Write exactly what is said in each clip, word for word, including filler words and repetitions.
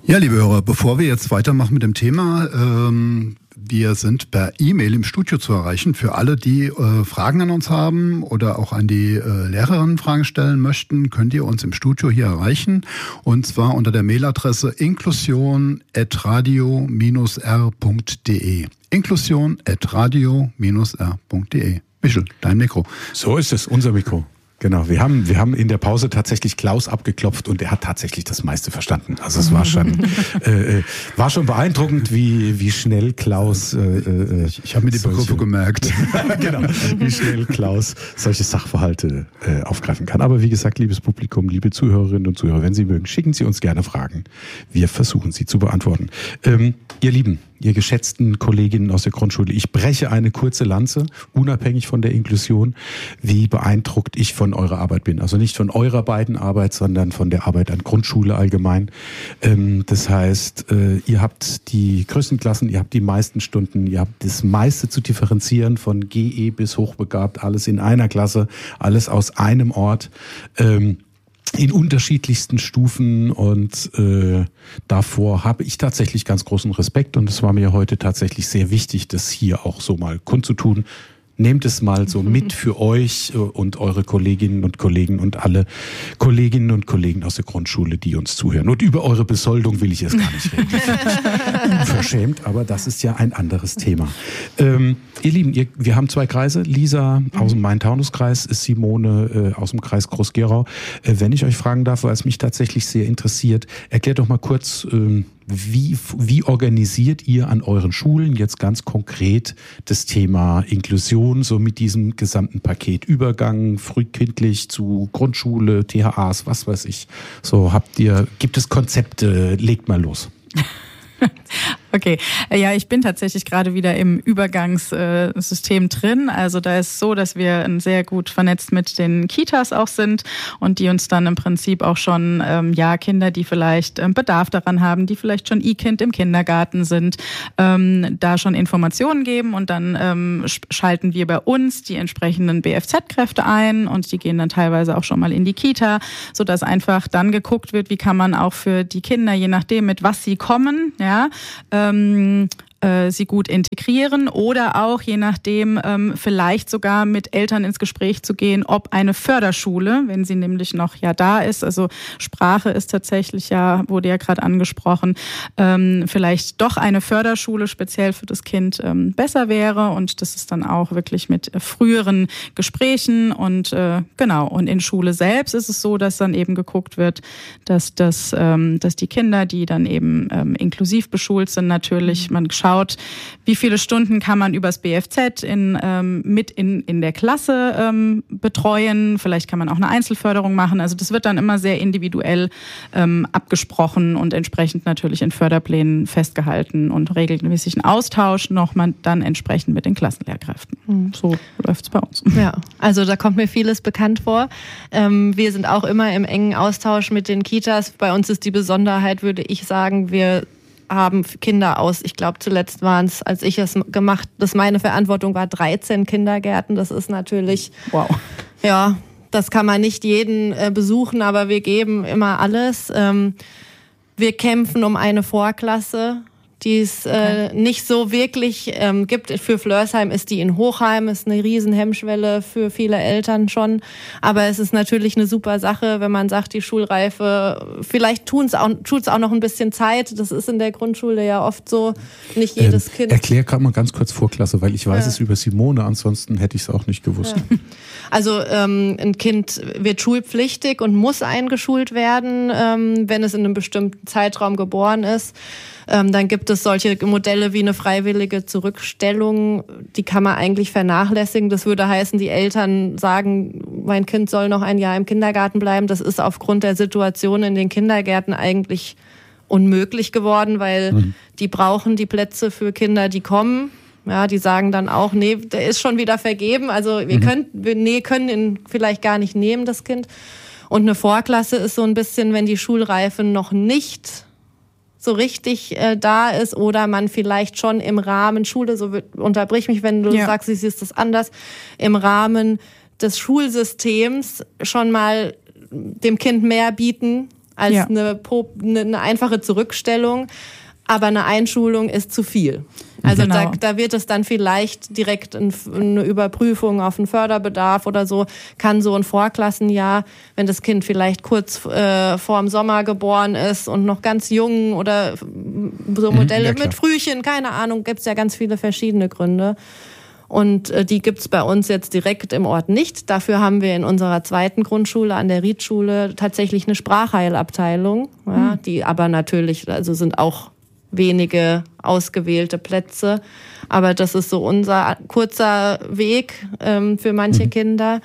Ja, liebe Hörer, bevor wir jetzt weitermachen mit dem Thema, ähm, wir sind per E-Mail im Studio zu erreichen. Für alle, die äh, Fragen an uns haben oder auch an die äh, Lehrerinnen Fragen stellen möchten, könnt ihr uns im Studio hier erreichen. Und zwar unter der Mailadresse inklusion at radio dash r punkt de. inklusion at radio dash r punkt de. Michel, dein Mikro. So ist es, unser Mikro. Genau, wir haben, wir haben in der Pause tatsächlich Klaus abgeklopft und er hat tatsächlich das meiste verstanden. Also es war schon, äh, war schon beeindruckend, wie, wie schnell Klaus... Äh, äh, ich ich habe mir die solche, Begriffe gemerkt. Genau, wie schnell Klaus solche Sachverhalte äh, aufgreifen kann. Aber wie gesagt, liebes Publikum, liebe Zuhörerinnen und Zuhörer, wenn Sie mögen, schicken Sie uns gerne Fragen. Wir versuchen sie zu beantworten. Ähm, ihr Lieben, ihr geschätzten Kolleginnen aus der Grundschule, ich breche eine kurze Lanze, unabhängig von der Inklusion, wie beeindruckt ich von eurer Arbeit bin. Also nicht von eurer beiden Arbeit, sondern von der Arbeit an Grundschule allgemein. Ähm, das heißt, äh, ihr habt die größten Klassen, ihr habt die meisten Stunden, ihr habt das meiste zu differenzieren, von G E bis hochbegabt, alles in einer Klasse, alles aus einem Ort. Ähm, in unterschiedlichsten Stufen und äh, davor habe ich tatsächlich ganz großen Respekt und es war mir heute tatsächlich sehr wichtig, das hier auch so mal kundzutun. Nehmt es mal so mit für euch und eure Kolleginnen und Kollegen und alle Kolleginnen und Kollegen aus der Grundschule, die uns zuhören. Und über eure Besoldung will ich jetzt gar nicht reden. Unverschämt, aber das ist ja ein anderes Thema. Ähm, ihr Lieben, ihr, wir haben zwei Kreise. Lisa aus dem Main-Taunus-Kreis, Simone äh, aus dem Kreis Groß-Gerau. Äh, wenn ich euch fragen darf, weil es mich tatsächlich sehr interessiert, erklärt doch mal kurz, ähm, Wie, wie organisiert ihr an euren Schulen jetzt ganz konkret das Thema Inklusion, so mit diesem gesamten Paket Übergang, frühkindlich zu Grundschule, T H As, was weiß ich. So habt ihr, gibt es Konzepte, legt mal los. Okay, ja, ich bin tatsächlich gerade wieder im Übergangssystem drin. Also da ist so, dass wir sehr gut vernetzt mit den Kitas auch sind und die uns dann im Prinzip auch schon, ähm, ja, Kinder, die vielleicht ähm, Bedarf daran haben, die vielleicht schon E-Kind im Kindergarten sind, ähm, da schon Informationen geben und dann ähm, schalten wir bei uns die entsprechenden B F Z-Kräfte ein und die gehen dann teilweise auch schon mal in die Kita, sodass einfach dann geguckt wird, wie kann man auch für die Kinder, je nachdem mit was sie kommen, ja, ähm, äh, sie gut integrieren oder auch, je nachdem, ähm, vielleicht sogar mit Eltern ins Gespräch zu gehen, ob eine Förderschule, wenn sie nämlich noch ja da ist, also Sprache ist tatsächlich ja, wurde ja gerade angesprochen, ähm, vielleicht doch eine Förderschule speziell für das Kind ähm, besser wäre und das ist dann auch wirklich mit früheren Gesprächen und äh, genau, und in Schule selbst ist es so, dass dann eben geguckt wird, dass, das, ähm, dass die Kinder, die dann eben ähm, inklusiv beschult sind, natürlich, man schaut, wie viele Stunden kann man übers B F Z in, ähm, mit in, in der Klasse ähm, betreuen. Vielleicht kann man auch eine Einzelförderung machen. Also das wird dann immer sehr individuell ähm, abgesprochen und entsprechend natürlich in Förderplänen festgehalten und regelmäßigen Austausch noch mal dann entsprechend mit den Klassenlehrkräften. Mhm. So läuft es bei uns. Ja, also da kommt mir vieles bekannt vor. Ähm, wir sind auch immer im engen Austausch mit den Kitas. Bei uns ist die Besonderheit, würde ich sagen, wir haben Kinder aus, ich glaube zuletzt waren es, als ich es gemacht, das meine Verantwortung war, dreizehn Kindergärten. Das ist natürlich, wow. Ja, das kann man nicht jeden äh, besuchen, aber wir geben immer alles. Ähm, wir kämpfen um eine Vorklasse, die es äh, nicht so wirklich ähm, gibt. Für Flörsheim ist die in Hochheim, ist eine riesen Hemmschwelle für viele Eltern schon. Aber es ist natürlich eine super Sache, wenn man sagt, die Schulreife, vielleicht tun's auch, tut's auch noch ein bisschen Zeit. Das ist in der Grundschule ja oft so, nicht jedes ähm, Kind. Erklär gerade mal ganz kurz Vorklasse, weil ich weiß ja. es über Simone, ansonsten hätte ich es auch nicht gewusst. Ja. Also ähm, ein Kind wird schulpflichtig und muss eingeschult werden, ähm, wenn es in einem bestimmten Zeitraum geboren ist. Ähm, dann gibt es solche Modelle wie eine freiwillige Zurückstellung, die kann man eigentlich vernachlässigen. Das würde heißen, die Eltern sagen, mein Kind soll noch ein Jahr im Kindergarten bleiben. Das ist aufgrund der Situation in den Kindergärten eigentlich unmöglich geworden, weil mhm. die brauchen die Plätze für Kinder, die kommen. Ja, die sagen dann auch, nee, der ist schon wieder vergeben. Also wir mhm. können, wir nee, können ihn vielleicht gar nicht nehmen, das Kind. Und eine Vorklasse ist so ein bisschen, wenn die Schulreife noch nicht so richtig äh, da ist oder man vielleicht schon im Rahmen Schule, so wird, unterbrich mich, wenn du ja. sagst, du siehst das anders, im Rahmen des Schulsystems schon mal dem Kind mehr bieten als Ja. eine, eine, eine einfache Zurückstellung. Aber eine Einschulung ist zu viel. Also Genau. da, da wird es dann vielleicht direkt ein, eine Überprüfung auf den Förderbedarf oder so, kann so ein Vorklassenjahr, wenn das Kind vielleicht kurz äh, vor dem Sommer geboren ist und noch ganz jung oder so Modelle ja, klar. mit Frühchen, keine Ahnung, gibt's ja ganz viele verschiedene Gründe. Und äh, die gibt's bei uns jetzt direkt im Ort nicht. Dafür haben wir in unserer zweiten Grundschule an der Riedschule tatsächlich eine Sprachheilabteilung, ja, Mhm. die aber natürlich, also sind auch wenige ausgewählte Plätze. Aber das ist so unser kurzer Weg ähm, für manche mhm. Kinder.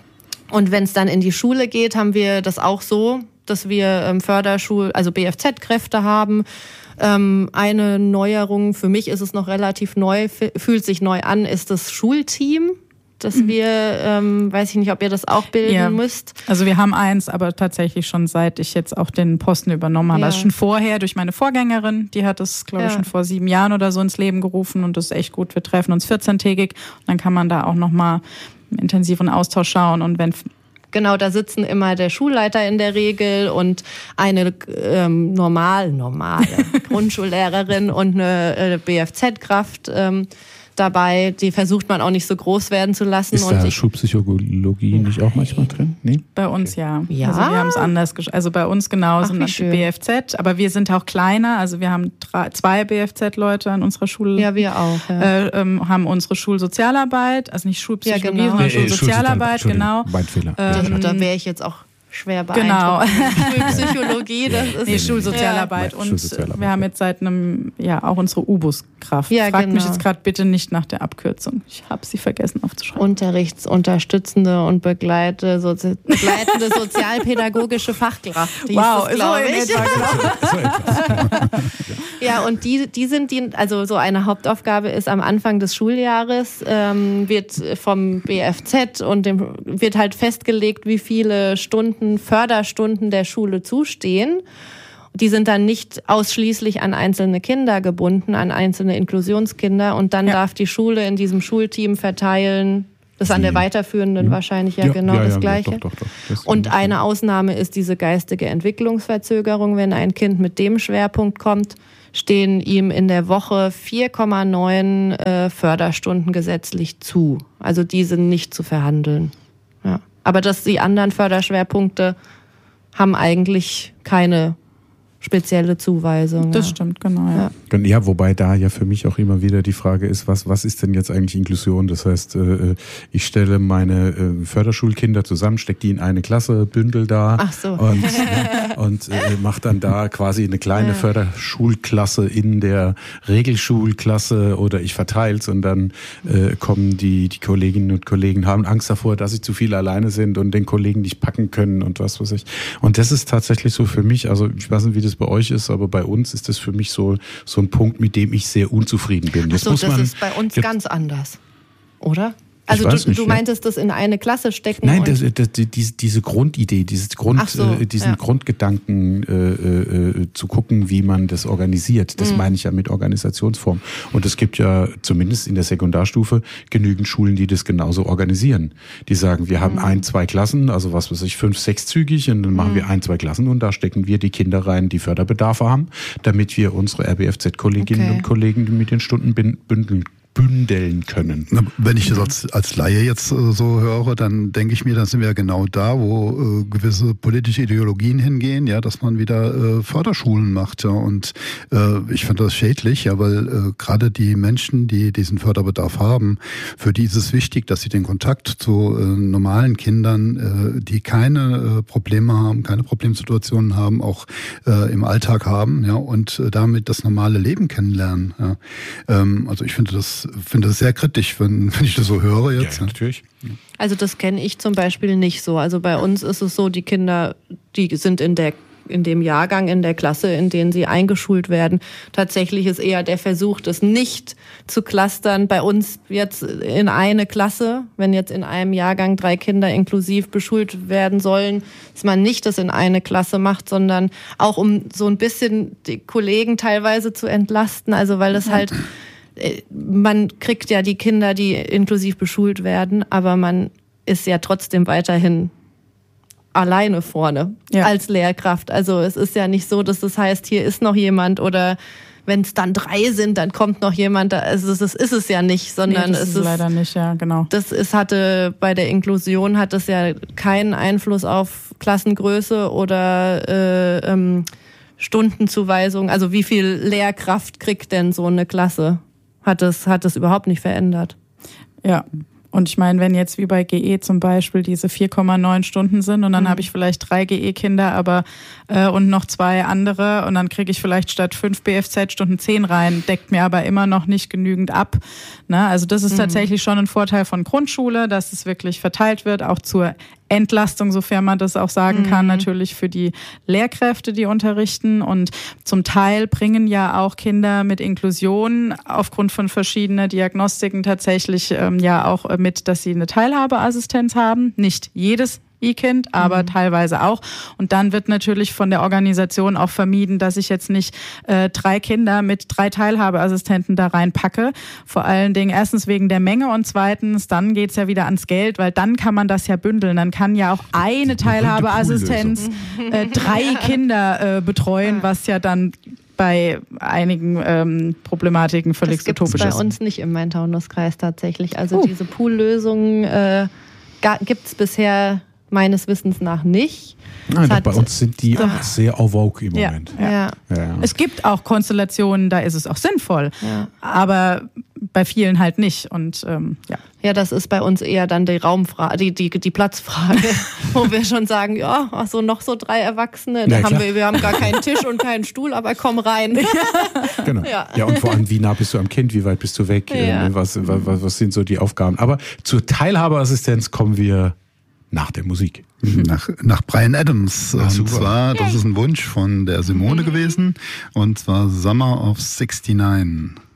Und wenn es dann in die Schule geht, haben wir das auch so, dass wir ähm, Förderschul-, also B F Z-Kräfte haben. Ähm, eine Neuerung, für mich ist es noch relativ neu, f- fühlt sich neu an, ist das Schulteam. Dass mhm. wir, ähm, weiß ich nicht, ob ihr das auch bilden ja. müsst. Also wir haben eins, aber tatsächlich schon seit ich jetzt auch den Posten übernommen habe. Ja. Also schon vorher durch meine Vorgängerin, die hat es, glaube ich, Ja. schon vor sieben Jahren oder so ins Leben gerufen und das ist echt gut. Wir treffen uns vierzehntägig und dann kann man da auch nochmal im intensiveren Austausch schauen und wenn Genau, da sitzen immer der Schulleiter in der Regel und eine ähm, normal, normale Grundschullehrerin und eine äh, B F Z-Kraft ähm, dabei. Die versucht man auch nicht so groß werden zu lassen. Ist und da ich, Schulpsychologie nicht auch manchmal drin? Nee? bei uns ja. Ja? Also wir haben es anders, gesch- also bei uns genau Ach, sind wie das schön. B F Z, aber wir sind auch kleiner, also wir haben drei, zwei B F Z-Leute an unserer Schule. ja, wir auch. Ja. Äh, ähm, haben unsere Schulsozialarbeit, also nicht Schulpsychologie, Ja, genau. sondern Äh, äh, Schulsozialarbeit, Entschuldigung, genau. Mein Fehler. Ähm, Ja. Da, da wäre ich jetzt auch schwer Genau. beeindruckt. Schulpsychologie, das ist Nee, Schulsozialarbeit. Ja. Und Schulsozialarbeit, wir haben ja. jetzt seit einem, ja, auch unsere U-Bus-Kraft. Ja, Fragt mich genau. jetzt gerade bitte nicht nach der Abkürzung. Ich habe sie vergessen aufzuschreiben. Unterrichtsunterstützende und begleite, sozi begleitende sozialpädagogische Fachkraft. Die wow, ist das, so glaube in ich. etwa, genau. So etwas. Ja, und die, die sind die, also so eine Hauptaufgabe ist am Anfang des Schuljahres, ähm, wird vom B F Z und dem wird halt festgelegt, wie viele Stunden, Förderstunden der Schule zustehen. Die sind dann nicht ausschließlich an einzelne Kinder gebunden, an einzelne Inklusionskinder. Und dann Ja. darf die Schule in diesem Schulteam verteilen. Das ist an der weiterführenden Ja. wahrscheinlich ja, Ja, genau ja, das ja, Gleiche. doch, doch, doch. Das Und ist- eine Ausnahme ist diese geistige Entwicklungsverzögerung. Wenn ein Kind mit dem Schwerpunkt kommt, stehen ihm in der Woche vier Komma neun äh, Förderstunden gesetzlich zu. Also die sind nicht zu verhandeln. Ja. Aber dass die anderen Förderschwerpunkte haben eigentlich keine spezielle Zuweisung. Das ja. stimmt, genau. Ja. Ja. Ja, wobei da ja für mich auch immer wieder die Frage ist, was, was ist denn jetzt eigentlich Inklusion? Das heißt, äh, ich stelle meine äh, Förderschulkinder zusammen, stecke die in eine Klasse, bündel da Ach so. und, und äh, mache dann da quasi eine kleine Ja. Förderschulklasse in der Regelschulklasse oder ich verteile es und dann äh, kommen die, die Kolleginnen und Kollegen, haben Angst davor, dass sie zu viel alleine sind und den Kollegen nicht packen können und was weiß ich. Und das ist tatsächlich so für mich, also ich weiß nicht, wie das bei euch ist, aber bei uns ist das für mich so, so ein Punkt, mit dem ich sehr unzufrieden bin. Jetzt Ach so, muss das man, ist bei uns jetzt, ganz anders, oder? Also weiß du, nicht, du ja. meintest das in eine Klasse stecken. Nein, und das, das, die, diese, diese Grundidee, dieses Grund, Ach so, äh, diesen ja. Grundgedanken äh, äh, zu gucken, wie man das organisiert, das Mhm. meine ich ja mit Organisationsform. Und es gibt ja zumindest in der Sekundarstufe genügend Schulen, die das genauso organisieren. Die sagen, wir haben Mhm. ein, zwei Klassen, also was weiß ich, fünf, sechs zügig und dann machen Mhm. wir ein, zwei Klassen und da stecken wir die Kinder rein, die Förderbedarfe haben, damit wir unsere R B F Z-Kolleginnen Okay. und Kollegen mit den Stunden bin- bündeln bündeln können. Na, wenn ich das als, als Laie jetzt äh, so höre, dann denke ich mir, dann sind wir ja genau da, wo äh, gewisse politische Ideologien hingehen, ja, dass man wieder äh, Förderschulen macht, ja, und äh, ich finde das schädlich, ja, weil äh, gerade die Menschen, die diesen Förderbedarf haben, für die ist es wichtig, dass sie den Kontakt zu äh, normalen Kindern, äh, die keine äh, Probleme haben, keine Problemsituationen haben, auch äh, im Alltag haben, ja, und äh, damit das normale Leben kennenlernen, ja. Ähm, also ich finde das finde das sehr kritisch, wenn, wenn ich das so höre jetzt. Ja, natürlich. Also das kenne ich zum Beispiel nicht so. Also bei uns ist es so, die Kinder, die sind in der in dem Jahrgang, in der Klasse, in denen sie eingeschult werden. Tatsächlich ist eher der Versuch, das nicht zu clustern. Bei uns jetzt in eine Klasse, wenn jetzt in einem Jahrgang drei Kinder inklusiv beschult werden sollen, dass man nicht das in eine Klasse macht, sondern auch um so ein bisschen die Kollegen teilweise zu entlasten. Also weil das halt man kriegt ja die Kinder, die inklusiv beschult werden, aber man ist ja trotzdem weiterhin alleine vorne ja. als Lehrkraft. Also es ist ja nicht so, dass das heißt, hier ist noch jemand oder wenn es dann drei sind, dann kommt noch jemand. Also das ist es ja nicht, sondern nee, das es ist ist leider nicht, ja, genau. Das ist, hatte bei der Inklusion hat das ja keinen Einfluss auf Klassengröße oder äh, ähm, Stundenzuweisung. Also wie viel Lehrkraft kriegt denn so eine Klasse? Hat es hat es überhaupt nicht verändert. Ja. Und ich meine, wenn jetzt wie bei G E zum Beispiel diese vier Komma neun Stunden sind und dann mhm. habe ich vielleicht drei G E-Kinder aber äh, und noch zwei andere und dann kriege ich vielleicht statt fünf B F Z-Stunden zehn rein, deckt mir aber immer noch nicht genügend ab. Ne? Also das ist mhm. tatsächlich schon ein Vorteil von Grundschule, dass es wirklich verteilt wird, auch zur Entlastung, sofern man das auch sagen kann, mhm. natürlich für die Lehrkräfte, die unterrichten. Und zum Teil bringen ja auch Kinder mit Inklusion aufgrund von verschiedener Diagnostiken tatsächlich ähm, ja auch mit, dass sie eine Teilhabeassistenz haben. Nicht jedes E-Kind, aber mhm. teilweise auch. Und dann wird natürlich von der Organisation auch vermieden, dass ich jetzt nicht äh, drei Kinder mit drei Teilhabeassistenten da reinpacke. Vor allen Dingen erstens wegen der Menge und zweitens, dann geht's ja wieder ans Geld, weil dann kann man das ja bündeln. Dann kann ja auch eine Teilhabeassistenz äh, drei Kinder äh, betreuen, was ja dann bei einigen ähm, Problematiken völlig utopisch ist. Das bei uns nicht im Main-Taunus-Kreis tatsächlich. Also uh. diese Pool-Lösungen äh, gibt's bisher meines Wissens nach nicht. Nein, bei uns sind die auch sehr en vogue im Moment. Ja, ja. Ja, ja. Es gibt auch Konstellationen, da ist es auch sinnvoll, ja. aber bei vielen halt nicht. Und ähm, ja. Ja, das ist bei uns eher dann die Raumfrage, die, die, die Platzfrage, wo wir schon sagen, ja, ach so, noch so drei Erwachsene, da ja, haben wir, wir haben gar keinen Tisch und keinen Stuhl, aber komm rein. Ja. Genau. Ja. ja, und vor allem, wie nah bist du am Kind, wie weit bist du weg, ja. was, was, was sind so die Aufgaben. Aber zur Teilhabeassistenz kommen wir nach der Musik. Nach, nach Bryan Adams. Ach, und zwar, das ist ein Wunsch von der Simone gewesen. Und zwar Summer of sixty-nine.